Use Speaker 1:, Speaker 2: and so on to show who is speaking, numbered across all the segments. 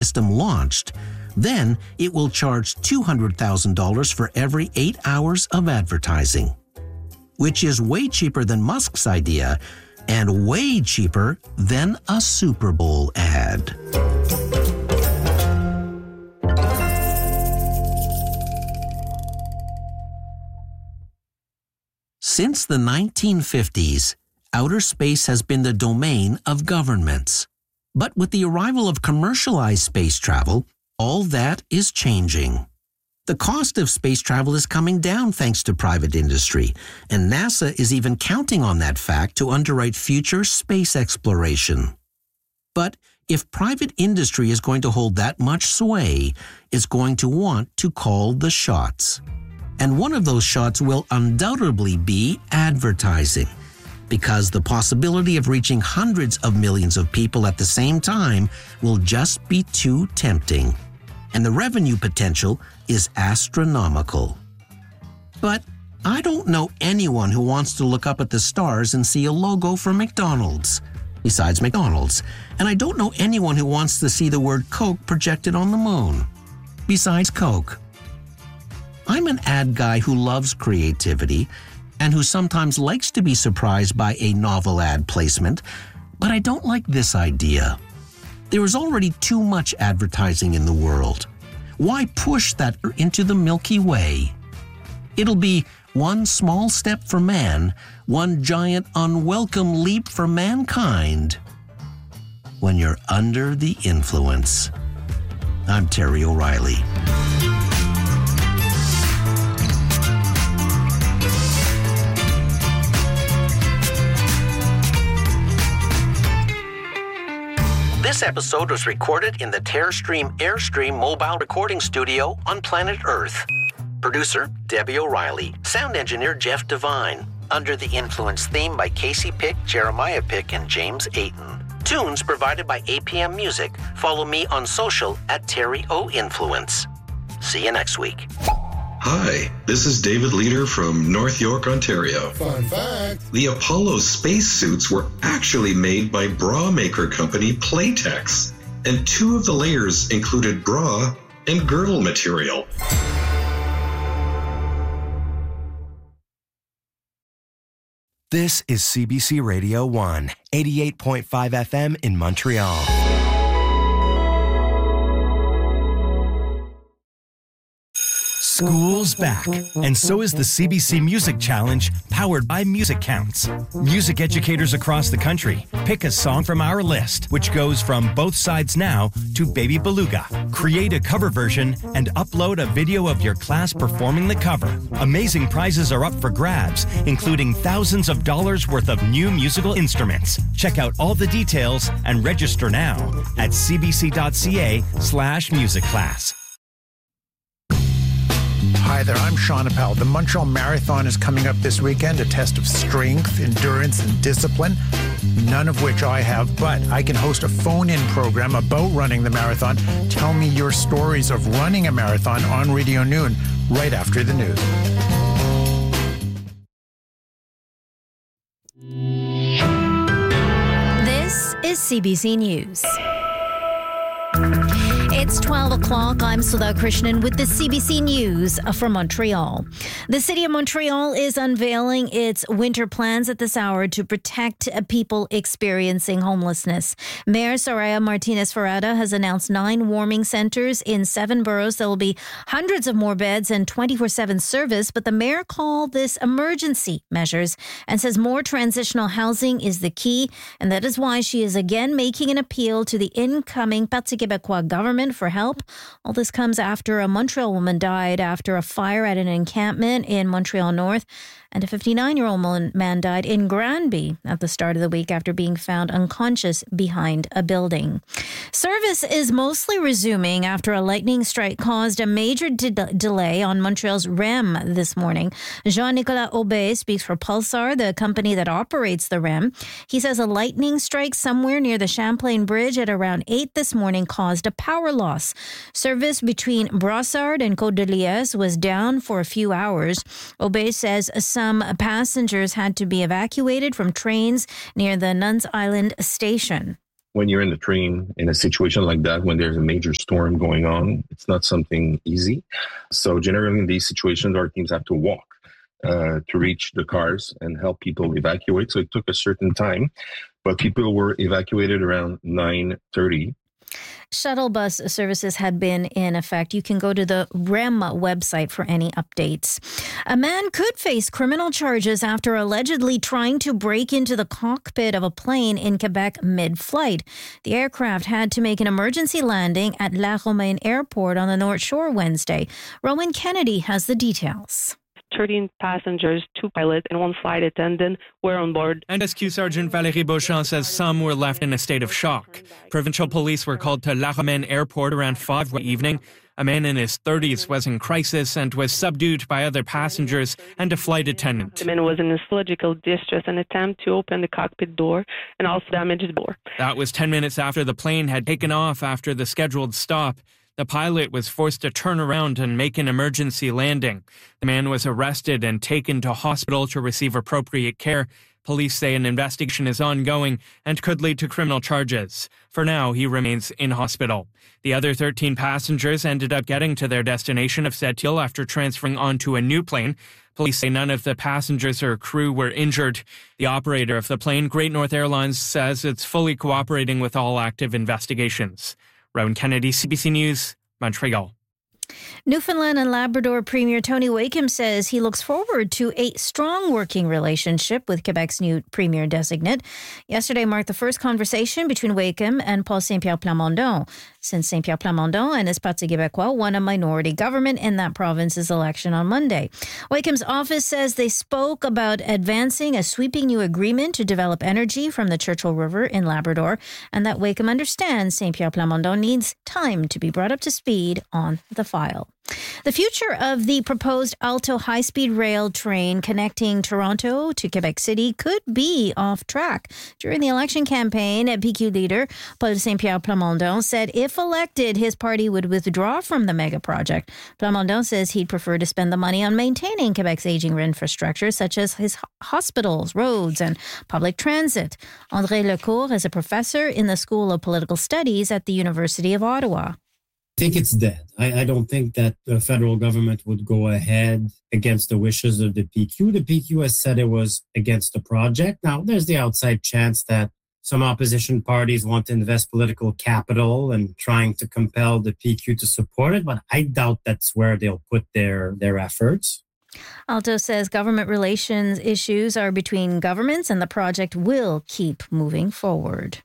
Speaker 1: system launched, then it will charge $200,000 for every 8 hours of advertising, which is way cheaper than Musk's idea and way cheaper than a Super Bowl ad. Since the 1950s, outer space has been the domain of governments. But with the arrival of commercialized space travel, all that is changing. The cost of space travel is coming down thanks to private industry, and NASA is even counting on that fact to underwrite future space exploration. But if private industry is going to hold that much sway, it's going to want to call the shots. And one of those shots will undoubtedly be advertising, because the possibility of reaching hundreds of millions of people at the same time will just be too tempting. And the revenue potential is astronomical. But I don't know anyone who wants to look up at the stars and see a logo for McDonald's, besides McDonald's. And I don't know anyone who wants to see the word Coke projected on the moon, besides Coke. I'm an ad guy who loves creativity and who sometimes likes to be surprised by a novel ad placement, but I don't like this idea. There is already too much advertising in the world. Why push that into the Milky Way? It'll be one small step for man, one giant unwelcome leap for mankind when you're under the influence. I'm Terry O'Reilly. This episode was recorded in the Terrestream Airstream mobile recording studio on planet Earth. Producer, Debbie O'Reilly. Sound engineer, Jeff Devine. Under the Influence theme by Casey Pick, Jeremiah Pick, and James Ayton. Tunes provided by APM Music. Follow me on social at Terry O Influence. See you next week.
Speaker 2: Hi, this is David Leader from North York, Ontario.
Speaker 3: Fun fact.
Speaker 2: The Apollo spacesuits were actually made by bra maker company Playtex, and 2 of the layers included bra and girdle material.
Speaker 4: This is CBC Radio 1, 88.5 FM in Montreal. School's back, and so is the CBC Music Challenge, powered by Music Counts. Music educators across the country pick a song from our list, which goes from Both Sides Now to Baby Beluga. Create a cover version and upload a video of your class performing the cover. Amazing prizes are up for grabs, including thousands of dollars worth of new musical instruments. Check out all the details and register now at cbc.ca/musicclass.
Speaker 3: Hi there, I'm Sean Appel. The Montreal Marathon is coming up this weekend, a test of strength, endurance, and discipline, none of which I have, but I can host a phone-in program about running the marathon. Tell me your stories of running a marathon on Radio Noon right after the news.
Speaker 5: This is CBC News. It's 12 o'clock. I'm Sudha Krishnan with the CBC News from Montreal. The City of Montreal is unveiling its winter plans at this hour to protect people experiencing homelessness. Mayor Soraya Martinez-Ferrada has announced 9 warming centers in 7 boroughs. There will be hundreds of more beds and 24/7 service, but the mayor called this emergency measures and says more transitional housing is the key, and that is why she is again making an appeal to the incoming Parti Québécois government for help. All this comes after a Montreal woman died after a fire at an encampment in Montreal North, and a 59-year-old man died in Granby at the start of the week after being found unconscious behind a building. Service is mostly resuming after a lightning strike caused a major delay on Montreal's REM this morning. Jean-Nicolas Aubé speaks for Pulsar, the company that operates the REM. He says a lightning strike somewhere near the Champlain Bridge at around 8 this morning caused a power loss. Service between Brossard and Côte de Liesse was down for a few hours. Aubé says some passengers had to be evacuated from trains near the Nuns Island station.
Speaker 6: when you're in the train in a situation like that, when there's a major storm going on, it's not something easy. So generally in these situations, our teams have to walk to reach the cars and help people evacuate. So it took a certain time, but people were evacuated around 9:30.
Speaker 5: Shuttle bus services had been in effect. You can go to the REM website for any updates. A man could face criminal charges after allegedly trying to break into the cockpit of a plane in Quebec mid-flight. The aircraft had to make an emergency landing at La Romaine Airport on the North Shore Wednesday. Rowan Kennedy has the details.
Speaker 7: 13 passengers, 2 pilots, and 1 flight attendant were on board.
Speaker 8: And SQ Sergeant Valérie Beauchamp says some were left in a state of shock. Provincial police were called to La Romaine Airport around 5 that evening. A man in his 30s was in crisis and was subdued by other passengers and a flight attendant.
Speaker 7: The man was in physiological distress and attempt to open the cockpit door and also damage the door.
Speaker 8: That was 10 minutes after the plane had taken off after the scheduled stop. The pilot was forced to turn around and make an emergency landing. The man was arrested and taken to hospital to receive appropriate care. Police say an investigation is ongoing and could lead to criminal charges. For now, he remains in hospital. The other 13 passengers ended up getting to their destination of Sept-Îles after transferring onto a new plane. Police say none of the passengers or crew were injured. The operator of the plane, Great North Airlines, says it's fully cooperating with all active investigations. Rowan Kennedy, CBC News, Montreal.
Speaker 5: Newfoundland and Labrador Premier Tony Wakeham says he looks forward to a strong working relationship with Quebec's new Premier designate. Yesterday marked the first conversation between Wakeham and Paul Saint-Pierre Plamondon since Saint-Pierre Plamondon and his Parti Québécois won a minority government in that province's election on Monday. Wakeham's office says they spoke about advancing a sweeping new agreement to develop energy from the Churchill River in Labrador, and that Wakeham understands Saint-Pierre Plamondon needs time to be brought up to speed on the file. The future of the proposed Alto high-speed rail train connecting Toronto to Quebec City could be off track. During the election campaign, PQ leader Paul Saint-Pierre Plamondon said if elected, his party would withdraw from the mega project. Plamondon says he'd prefer to spend the money on maintaining Quebec's aging infrastructure, such as his hospitals, roads, and public transit. André Lecourt is a professor in the School of Political Studies at the University of Ottawa.
Speaker 9: I think it's dead. I don't think that the federal government would go ahead against the wishes of the PQ. The PQ has said it was against the project. Now, there's the outside chance that some opposition parties want to invest political capital and trying to compel the PQ to support it, but I doubt that's where they'll put their efforts.
Speaker 5: Alto says government relations issues are between governments and the project will keep moving forward.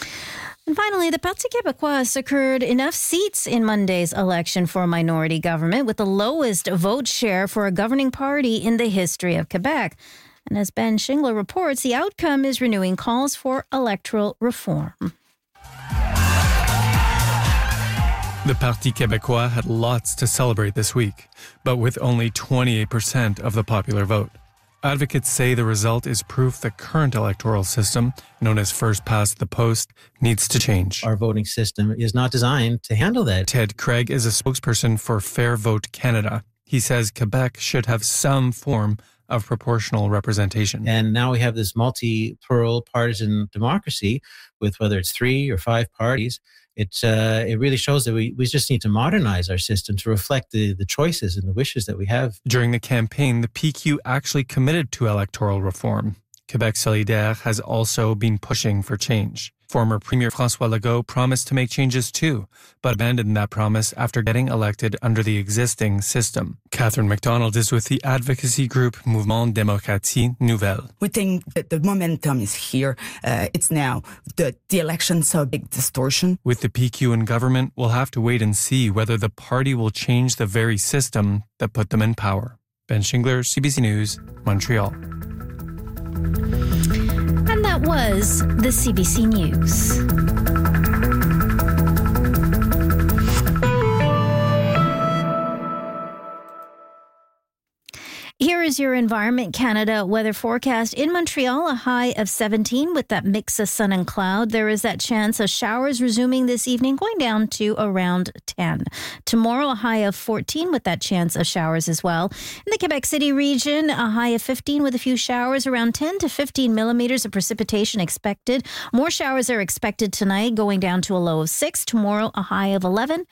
Speaker 5: And finally, the Parti Québécois secured enough seats in Monday's election for a minority government with the lowest vote share for a governing party in the history of Quebec. And as Ben Shingler reports, the outcome is renewing calls for electoral reform.
Speaker 10: The Parti Québécois had lots to celebrate this week, but with only 28% of the popular vote. Advocates say the result is proof the current electoral system, known as first past the post, needs to change.
Speaker 11: Our voting system is not designed to handle that.
Speaker 10: Ted Craig is a spokesperson for Fair Vote Canada. He says Quebec should have some form of proportional representation.
Speaker 11: And now we have this multi-plural partisan democracy with whether it's 3 or 5 parties. It really shows that we just need to modernize our system to reflect the choices and the wishes that we have.
Speaker 10: During the campaign, the PQ actually committed to electoral reform. Québec Solidaire has also been pushing for change. Former Premier François Legault promised to make changes too, but abandoned that promise after getting elected under the existing system. Catherine McDonald is with the advocacy group Mouvement Démocratie Nouvelle.
Speaker 12: We think that the momentum is here. It's now. The election saw a big distortion.
Speaker 10: With the PQ in government, we'll have to wait and see whether the party will change the very system that put them in power. Ben Shingler, CBC News, Montreal.
Speaker 5: And that was the CBC News. Here is Here's your Environment Canada weather forecast. In Montreal, a high of 17 with that mix of sun and cloud. There is that chance of showers resuming this evening, going down to around 10. Tomorrow, a high of 14 with that chance of showers as well. In the Quebec City region, a high of 15 with a few showers, around 10 to 15 millimeters of precipitation expected. More showers are expected tonight, going down to a low of 6. Tomorrow, a high of 11